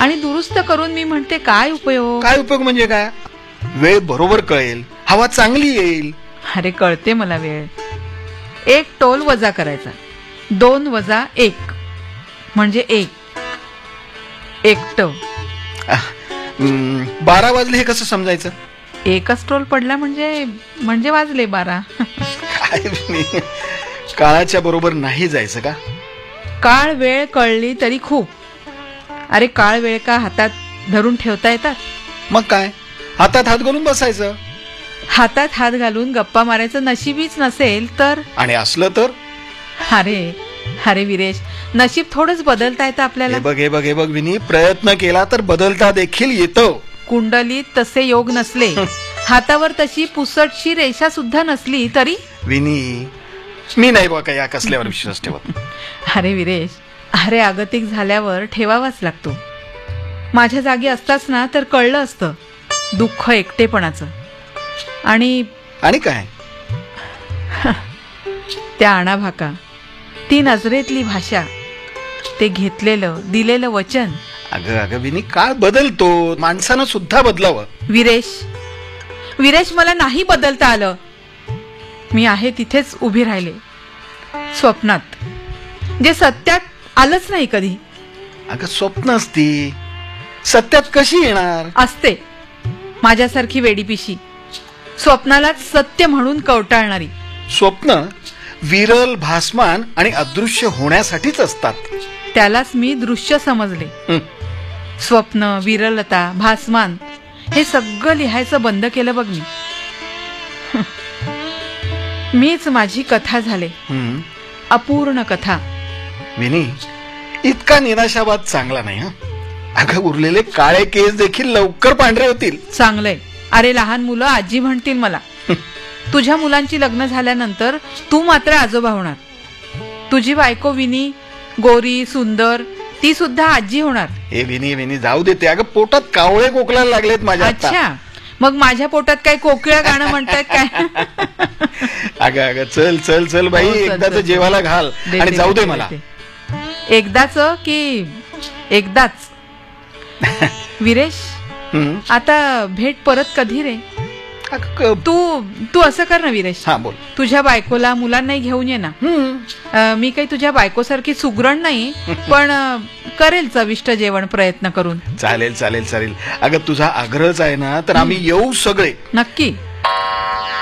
आणि दुरुस्त करून मी म्हणते काय उपयोग. काय उपयोग म्हणजे काय? वेळ बरोबर कळेल, हवा चांगली येईल. अरे कळते मला वेळ. 1 टोल वजा करायचा, 2 वजा 1 म्हणजे 1. 1 12 वाजले हे कसं समजायचं? 1च टोल पडला म्हणजे वाजले 12. काय काळाच्या बरोबर नाही जायचं का? काळ वेळ कळली तरी खूप. अरे काळ वेळ का हातात धरून ठेवता येतात? मग काय, हातात हात घालून बसायचं. हातात हात घालून गप्पा मारायचं नशीबीच नसेल तर? आणि असलं तर? अरे विरेश, नशीब थोडंच बदलता येतं आपल्याला. हे बघ विनी, प्रयत्न केला तर बदलता देखील येतं. कुंडलीत तसे योग नसले, हातावर तशी पुसटशी रेषा सुद्धा नसली तरी? विनी, मी नाही बघा या कसल्यावर विश्वास ठेवत. अरे विरेश, अरे आगतिक झाल्यावर ठेवावाच लागतो. माझ्या जागी असताच ना तर कळलं असतं दुःख एकटेपणाचं. आणि काय त्या आणाभाका, ती नजरेतली भाषा, ते घेतलेलं दिलेलं वचन. अगं विनी, काळ बदलतो, माणसानं सुद्धा बदलावं. विरेश मला नाही बदलता आलं. मी आहे तिथेच उभी राहिले, स्वप्नात, जे सत्यात आलंच नाही कधी. अगं स्वप्न असती, सत्यात कशी येणार? असते माझ्यासारखी वेडीपिशी, स्वप्नालाच सत्य म्हणून कवटाळणारी. स्वप्न विरल, भासमान आणि अदृश्य होण्यासाठीच असतात. त्यालाच मी दृश्य समजले. स्वप्न, विरलता, भासमान हे सगळं लिहायचं बंद केलं बघ मी. मीच माझी कथा झाले, अपूर्ण कथा. विनी, इतका निराशावाद चांगला नाही. अगं उरलेले काळे केस देखील लवकर पांढरे होतील. चांगलंय. अरे लहान मुलं आजी म्हणतील मला. तुझ्या मुलांची लग्न झाल्यानंतर तू मात्र आजोबा होणार. तुझी बायको विनी, गोरी सुंदर, ती सुद्धा आजी होणार. हे विनी जाऊ देते. अगं पोटात कावळे कोकलायला लागलेत माझ्या. अच्छा, मग माझ्या पोटात काय कोकिळा गाणं म्हणतायत काय? अगं चल बाई, एकदाच जेवायला घाल आणि जाऊ दे मला. एकदाच की एकदाच? विरेश, आता भेट परत कधी रे? तू असं कर ना विरेश, बोल. तुझ्या बायकोला मुलांनाही घेऊन ये ना. मी काही तुझ्या बायकोसारखी सुगरण नाही, पण करेल चविष्ट जेवण प्रयत्न करून. चालेल. अगं तुझा आग्रहच आहे ना, तर आम्ही येऊ सगळे. नक्की.